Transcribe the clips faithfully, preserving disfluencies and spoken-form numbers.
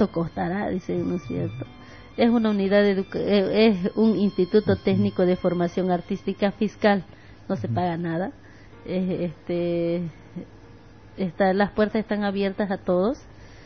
¿cuánto costará? Dice, ¿no es cierto? Es una unidad de educa- es un instituto técnico de formación artística fiscal, no se paga nada. Eh, este está, las puertas están abiertas a todos,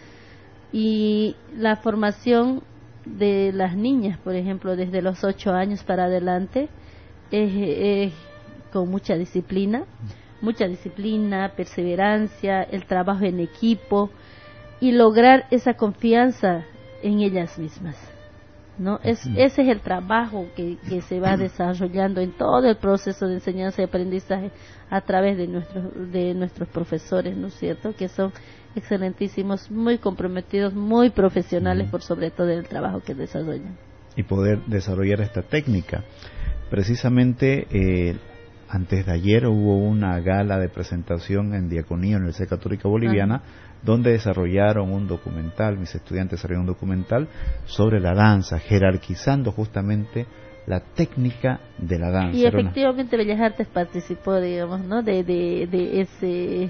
y la formación de las niñas, por ejemplo, desde los ocho años para adelante, es, es con mucha disciplina, mucha disciplina, perseverancia, el trabajo en equipo y lograr esa confianza en ellas mismas, ¿no? Es, ese es el trabajo que, que se va desarrollando en todo el proceso de enseñanza y aprendizaje a través de nuestros de nuestros profesores, ¿no es cierto? Que son excelentísimos, muy comprometidos, muy profesionales, por sobre todo en el trabajo que desarrollan. Y poder desarrollar esta técnica. Precisamente eh, antes de ayer hubo una gala de presentación en Diaconía, Universidad Católica Boliviana, uh-huh. donde desarrollaron un documental, mis estudiantes desarrollaron un documental sobre la danza, jerarquizando justamente la técnica de la danza. Y efectivamente una... Bellas Artes participó, digamos, ¿no? De, de, de ese,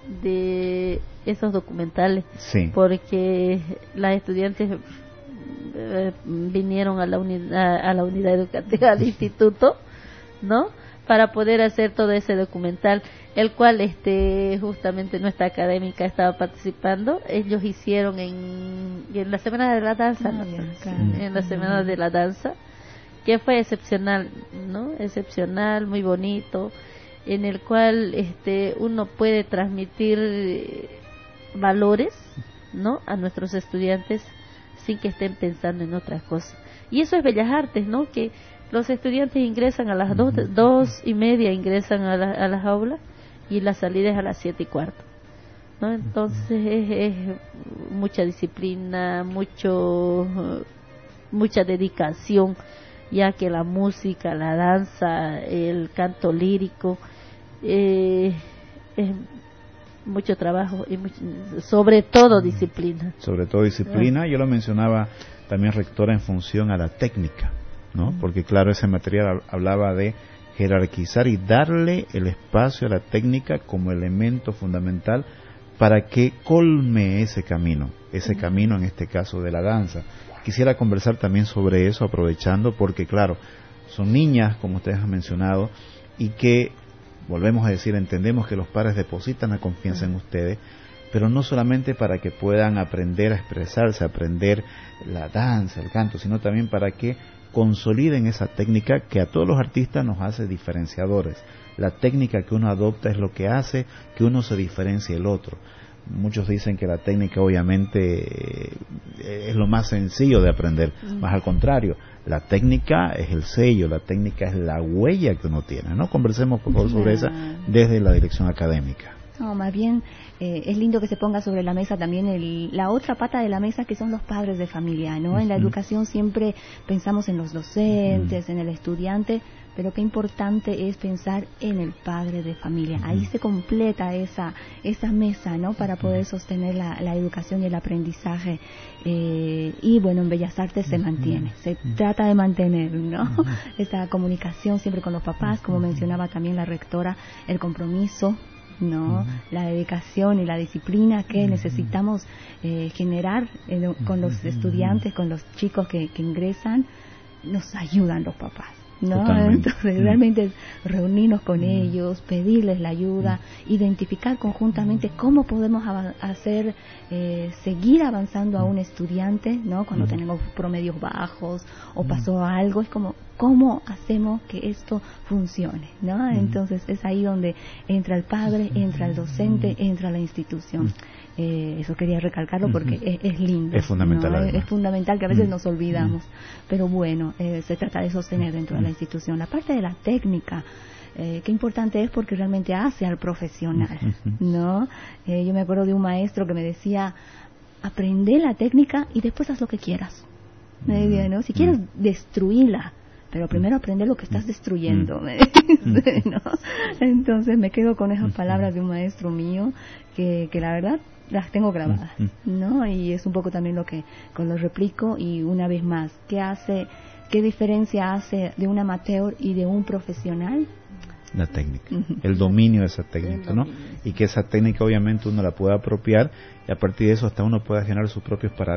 de esos documentales, sí. porque las estudiantes eh, vinieron a la unidad, a la unidad educativa, al instituto, ¿no? Para poder hacer todo ese documental, el cual este justamente nuestra académica estaba participando. Ellos hicieron en, en la Semana de la Danza, ah, ¿no? bien, en la Semana de la Danza, que fue excepcional, ¿no? Excepcional, muy bonito, en el cual este uno puede transmitir eh, valores, ¿no? A nuestros estudiantes sin que estén pensando en otras cosas. Y eso es Bellas Artes, ¿no? Que los estudiantes ingresan a las dos, dos y media, ingresan a, la, a las aulas, y la salida es a las siete y cuarto, ¿no? Entonces es, es mucha disciplina, mucho mucha dedicación, ya que la música, la danza, el canto lírico, eh, es mucho trabajo y mucho, sobre todo disciplina. Sobre todo disciplina, yo lo mencionaba también, rectora, en función a la técnica, ¿no? Uh-huh. Porque claro, ese material hablaba de jerarquizar y darle el espacio a la técnica como elemento fundamental para que colme ese camino, ese uh-huh. camino en este caso de la danza. Quisiera conversar también sobre eso, aprovechando, porque claro, son niñas, como ustedes han mencionado, y que, volvemos a decir, entendemos que los padres depositan la confianza uh-huh. en ustedes, pero no solamente para que puedan aprender a expresarse, aprender la danza, el canto, sino también para que consoliden esa técnica que a todos los artistas nos hace diferenciadores. La técnica que uno adopta es lo que hace que uno se diferencie del otro. Muchos dicen que la técnica obviamente es lo más sencillo de aprender, mm. más al contrario, la técnica es el sello, la técnica es la huella que uno tiene, ¿no? Conversemos por favor sobre esa desde la dirección académica. No, más bien eh, es lindo que se ponga sobre la mesa también el, la otra pata de la mesa, que son los padres de familia, ¿no? Uh-huh. En la educación siempre pensamos en los docentes, uh-huh. en el estudiante, pero qué importante es pensar en el padre de familia. Uh-huh. Ahí se completa esa esa mesa, ¿no? Para poder sostener la, la educación y el aprendizaje. Eh, y bueno, en Bellas Artes se mantiene, se uh-huh. trata de mantener, ¿no? Uh-huh. Esa comunicación siempre con los papás, como uh-huh. mencionaba también la rectora, el compromiso, no uh-huh. la dedicación y la disciplina que uh-huh. necesitamos eh, generar eh, con los uh-huh. estudiantes, con los chicos que, que ingresan, nos ayudan los papás, ¿no? Totalmente. Entonces uh-huh. realmente es reunirnos con uh-huh. ellos, pedirles la ayuda, uh-huh. identificar conjuntamente cómo podemos av- hacer eh, seguir avanzando a un estudiante, ¿no? Cuando uh-huh. tenemos promedios bajos o pasó uh-huh. algo, es como cómo hacemos que esto funcione, ¿no? Uh-huh. Entonces es ahí donde entra el padre, entra el docente, entra la institución. Uh-huh. Eh, eso quería recalcarlo porque uh-huh. es, es lindo, es fundamental, ¿no? es, es fundamental, que a veces uh-huh. nos olvidamos, uh-huh. pero bueno, eh, se trata de sostener dentro uh-huh. de la institución. La parte de la técnica, eh, qué importante es, porque realmente hace al profesional, uh-huh. ¿no? Eh, yo me acuerdo de un maestro que me decía, aprende la técnica y después haz lo que quieras, me decía, ¿no? Si quieres uh-huh. destruirla, pero primero aprende lo que estás destruyendo, me dice, ¿no? Entonces me quedo con esas palabras de un maestro mío que, que la verdad las tengo grabadas, ¿no? Y es un poco también lo que con lo replico, y una vez más, ¿qué hace, qué diferencia hace de un amateur y de un profesional? La técnica, uh-huh. el dominio de esa técnica, ¿no? Y que esa técnica obviamente uno la pueda apropiar, y a partir de eso hasta uno pueda generar sus propios paradigmas,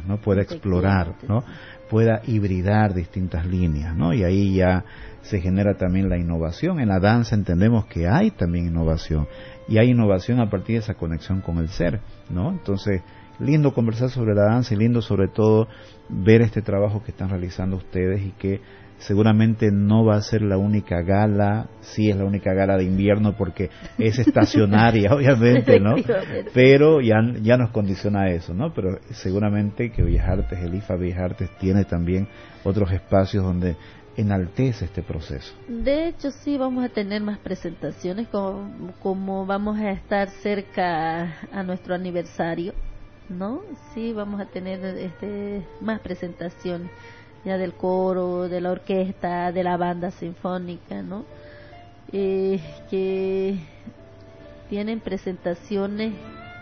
técnicas, ¿no? Pueda explorar, ¿no? Pueda hibridar distintas líneas, ¿no? Y ahí ya se genera también la innovación. En la danza entendemos que hay también innovación, y hay innovación a partir de esa conexión con el ser, ¿no? Entonces, lindo conversar sobre la danza y lindo sobre todo ver este trabajo que están realizando ustedes, y que seguramente no va a ser la única gala, sí es la única gala de invierno porque es estacionaria, obviamente, ¿no? Pero ya, ya nos condiciona eso, ¿no? Pero seguramente que Bellas Artes, el I F A Bellas Artes, tiene también otros espacios donde enaltece este proceso. De hecho, sí, vamos a tener más presentaciones, como, como vamos a estar cerca a nuestro aniversario, ¿no? Sí, vamos a tener este más presentaciones, ya del coro, de la orquesta, de la banda sinfónica, ¿no? Eh, que tienen presentaciones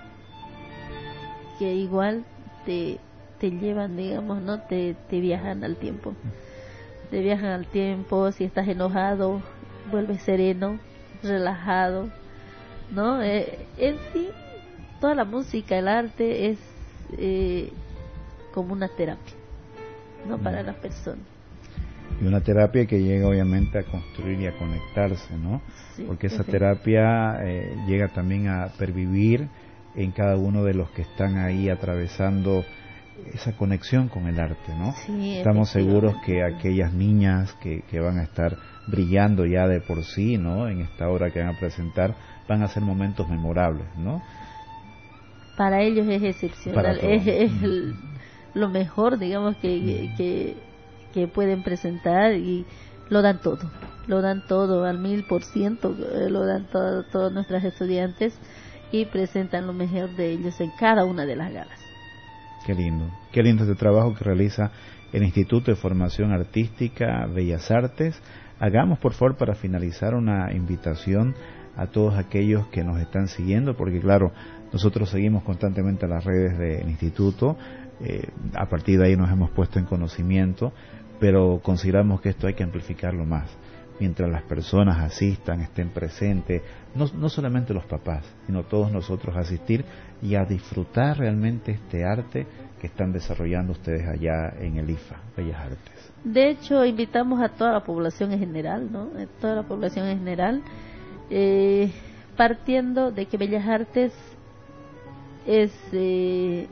que igual te, te llevan, digamos, ¿no? Te, te viajan al tiempo. Te viajan al tiempo. Si estás enojado, vuelves sereno, relajado, ¿no? Eh, en sí, toda la música, el arte es eh, como una terapia, ¿no? Mm. Para las personas. Y una terapia que llega obviamente a construir y a conectarse, ¿no? Sí, porque esa sí. terapia eh, llega también a pervivir en cada uno de los que están ahí atravesando esa conexión con el arte, ¿no? Sí, estamos seguros que aquellas niñas que, que van a estar brillando ya de por sí, ¿no? En esta obra que van a presentar, van a ser momentos memorables, ¿no? Para ellos es excepcional, es, es el, lo mejor, digamos, que, que, que pueden presentar, y lo dan todo, lo dan todo al mil por ciento, lo dan todo, todos nuestros estudiantes, y presentan lo mejor de ellos en cada una de las galas. Qué lindo, qué lindo este trabajo que realiza el Instituto de Formación Artística Bellas Artes. Hagamos, por favor, para finalizar, una invitación a todos aquellos que nos están siguiendo, porque claro, nosotros seguimos constantemente las redes del instituto, eh, a partir de ahí nos hemos puesto en conocimiento, pero consideramos que esto hay que amplificarlo más. Mientras las personas asistan, estén presentes, no, no solamente los papás, sino todos nosotros, asistir y a disfrutar realmente este arte que están desarrollando ustedes allá en el I F A Bellas Artes. De hecho, invitamos a toda la población en general, ¿no? A toda la población en general, eh, partiendo de que Bellas Artes es eh,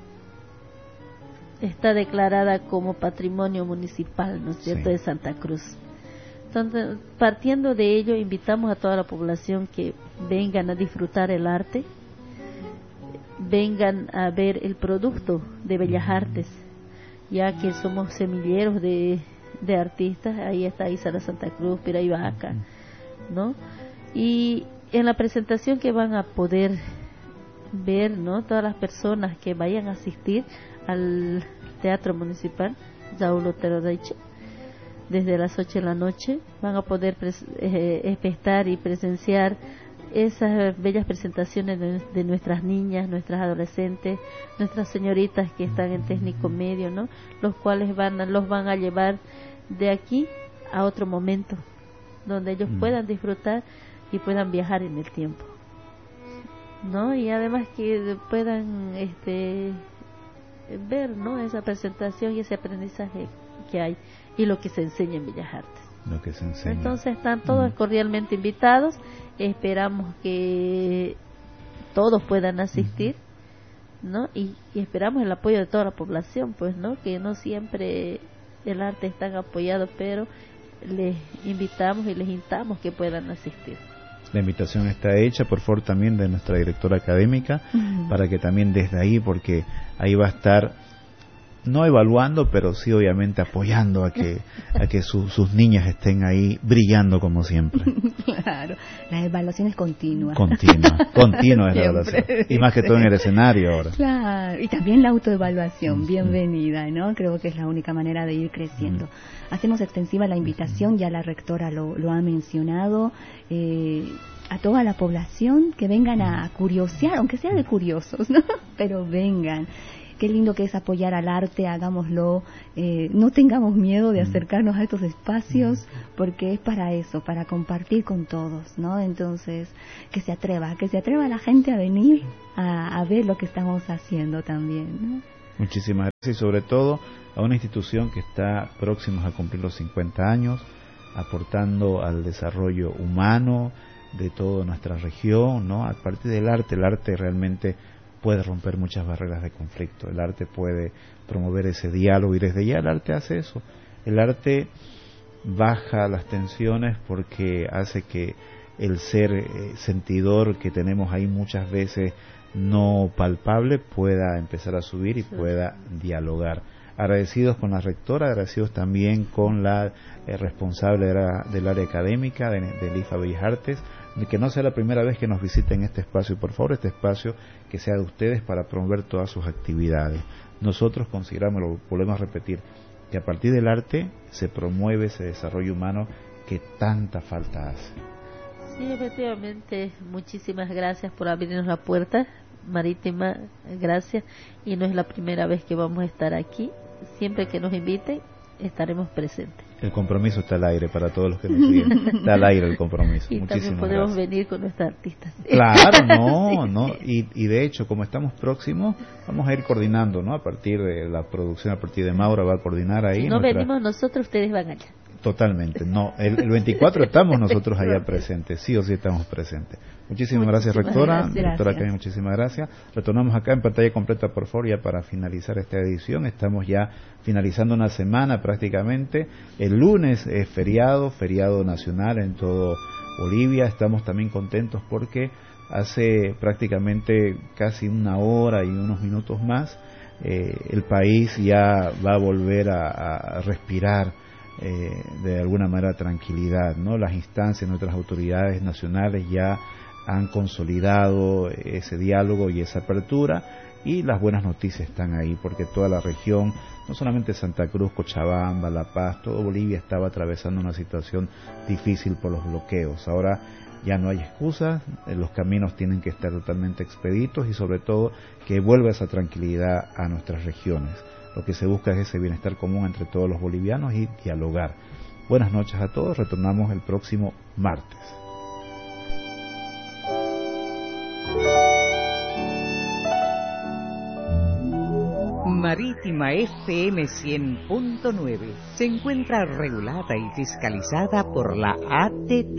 está declarada como patrimonio municipal, ¿no es cierto?, sí, de Santa Cruz. Entonces, partiendo de ello, invitamos a toda la población que vengan a disfrutar el arte, vengan a ver el producto de Bellas Artes, ya que somos semilleros de, de artistas. Ahí está Isara Santa Cruz, Piray Vaca, ¿no? Y en la presentación que van a poder ver, ¿no?, todas las personas que vayan a asistir al Teatro Municipal Jaulo Terodaiche, desde las ocho de la noche, van a poder pres- eh, espectar y presenciar esas bellas presentaciones de, de nuestras niñas, nuestras adolescentes, nuestras señoritas que están en técnico medio, ¿no?, los cuales van a, los van a llevar de aquí a otro momento, donde ellos mm. puedan disfrutar y puedan viajar en el tiempo, ¿no? Y además que puedan este ver, ¿no?, esa presentación y ese aprendizaje que hay y lo que se enseña en Bellas Artes. Lo que se enseña. Entonces están todos mm. cordialmente invitados. Esperamos que todos puedan asistir, ¿no? Y, y esperamos el apoyo de toda la población, pues, ¿no? Que no siempre el arte es tan apoyado, pero les invitamos y les instamos que puedan asistir. La invitación está hecha, por favor, también de nuestra directora académica, uh-huh. para que también desde ahí, porque ahí va a estar, no evaluando, pero sí obviamente apoyando a que a que su, sus niñas estén ahí brillando como siempre. Claro, la evaluación es continua. Continua, continua es la evaluación. Y más que todo en el escenario ahora. Claro, y también la autoevaluación, bienvenida, ¿no? Creo que es la única manera de ir creciendo. Mm. Hacemos extensiva la invitación, ya la rectora lo, lo ha mencionado, eh, a toda la población que vengan a curiosear, aunque sea de curiosos, ¿no? Pero vengan. Qué lindo que es apoyar al arte, hagámoslo, eh, no tengamos miedo de acercarnos a estos espacios, porque es para eso, para compartir con todos, ¿no? Entonces, que se atreva, que se atreva la gente a venir a, a ver lo que estamos haciendo también, ¿no? Muchísimas gracias y sobre todo a una institución que está próxima a cumplir los cincuenta años, aportando al desarrollo humano de toda nuestra región, ¿no? A partir del arte, el arte realmente puede romper muchas barreras de conflicto, el arte puede promover ese diálogo y desde ya el arte hace eso. El arte baja las tensiones porque hace que el ser eh, sentidor que tenemos ahí muchas veces no palpable pueda empezar a subir y pueda dialogar. Agradecidos con la rectora, agradecidos también con la eh, responsable de la, del área académica de, del I F A Bellas Artes, de que no sea la primera vez que nos visiten este espacio, por favor, este espacio que sea de ustedes para promover todas sus actividades. Nosotros consideramos, lo volvemos a repetir, que a partir del arte se promueve ese desarrollo humano que tanta falta hace. Sí, efectivamente, muchísimas gracias por abrirnos la puerta marítima, gracias, y no es la primera vez que vamos a estar aquí, siempre que nos inviten estaremos presentes. El compromiso está al aire para todos los que nos siguen, está al aire el compromiso. Y muchísimas también podemos gracias. venir con nuestros artistas. Claro, no, sí, no, sí. Y, y de hecho, como estamos próximos, vamos a ir coordinando, ¿no? A partir de la producción, a partir de Maura va a coordinar ahí. Si no nuestra... venimos nosotros, ustedes van allá. Totalmente, no, el, el veinticuatro estamos nosotros allá presentes, sí o sí estamos presentes. Muchísimas, muchísimas gracias, rectora, gracias. directora Karen, muchísimas gracias. Retornamos acá en pantalla completa, por favor, ya para finalizar esta edición. Estamos ya finalizando una semana prácticamente. El lunes es feriado, feriado nacional en todo Bolivia. Estamos también contentos porque hace prácticamente casi una hora y unos minutos más eh, el país ya va a volver a, a respirar Eh, de alguna manera tranquilidad, ¿no? Las instancias, nuestras autoridades nacionales ya han consolidado ese diálogo y esa apertura, y las buenas noticias están ahí porque toda la región, no solamente Santa Cruz, Cochabamba, La Paz, todo Bolivia estaba atravesando una situación difícil por los bloqueos. Ahora ya no hay excusas, los caminos tienen que estar totalmente expeditos y sobre todo que vuelva esa tranquilidad a nuestras regiones. Lo que se busca es ese bienestar común entre todos los bolivianos y dialogar. Buenas noches a todos, retornamos el próximo martes. Marítima F M cien punto nueve se encuentra regulada y fiscalizada por la A T T.